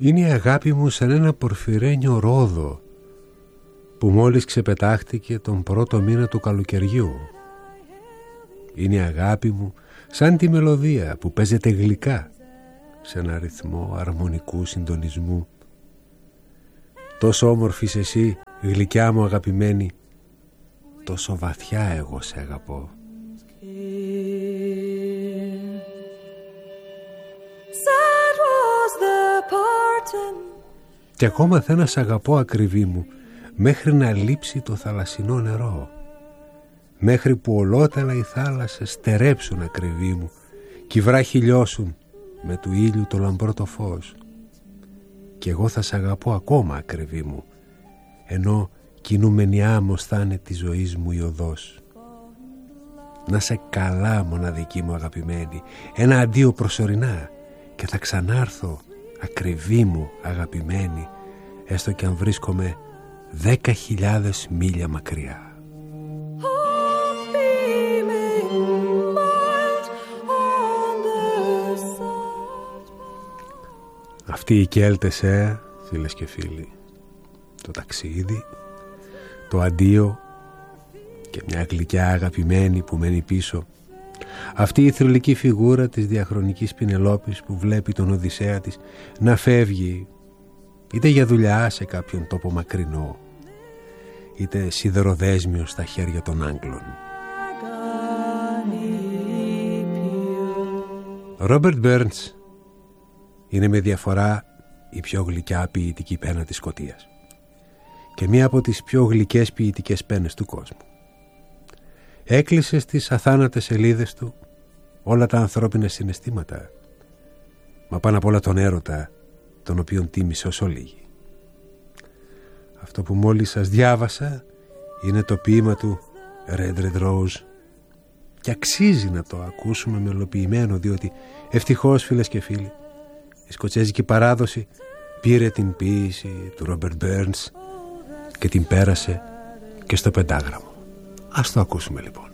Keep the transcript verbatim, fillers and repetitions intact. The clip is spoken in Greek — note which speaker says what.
Speaker 1: Είναι η αγάπη μου σαν ένα πορφυρένιο ρόδο που μόλις ξεπετάχτηκε τον πρώτο μήνα του καλοκαιριού. Είναι η αγάπη μου σαν τη μελωδία που παίζεται γλυκά σε ένα ρυθμό αρμονικού συντονισμού. Τόσο όμορφης εσύ, γλυκιά μου αγαπημένη, τόσο βαθιά εγώ σε αγαπώ. Και ακόμα θα να σ' αγαπώ ακριβή μου, μέχρι να λείψει το θαλασσινό νερό, μέχρι που ολότελα οι θάλασσες στερέψουν ακριβή μου κι οι βράχοι λιώσουν με του ήλιου το λαμπρό το φως. Κι εγώ θα σ' αγαπώ ακόμα ακριβή μου, ενώ κινούμενη άμμος θα είναι της ζωής μου η οδός. Να σε καλά μοναδική μου αγαπημένη, ένα αντίο προσωρινά και θα ξανάρθω ακριβή μου αγαπημένη, έστω κι αν βρίσκομαι δέκα χιλιάδες μίλια μακριά. Αυτοί οι Κέλτες, ε, φίλες και φίλοι, το ταξίδι, το αντίο και μια γλυκιά αγαπημένη που μένει πίσω. Αυτή η θρυλική φιγούρα της διαχρονικής Πινελόπης που βλέπει τον Οδυσσέα της να φεύγει είτε για δουλειά σε κάποιον τόπο μακρινό, είτε σιδεροδέσμιο στα χέρια των Άγγλων. Ρόμπερτ Μπέρνς είναι με διαφορά η πιο γλυκιά ποιητική πένα της Σκωτίας και μία από τις πιο γλυκές ποιητικές πένες του κόσμου. Έκλεισε στις αθάνατες σελίδες του όλα τα ανθρώπινα συναισθήματα, μα πάνω απ' όλα τον έρωτα, τον οποίον τίμησε ως ολίγη. Αυτό που μόλις σας διάβασα είναι το ποίημα του Red Red Rose και αξίζει να το ακούσουμε μελοποιημένο, διότι ευτυχώς, φίλες και φίλοι, η σκοτσέζικη παράδοση πήρε την ποίηση του Ρόμπερτ Μπέρνς και την πέρασε και στο πεντάγραμμο. Ας το ακούσουμε λοιπόν.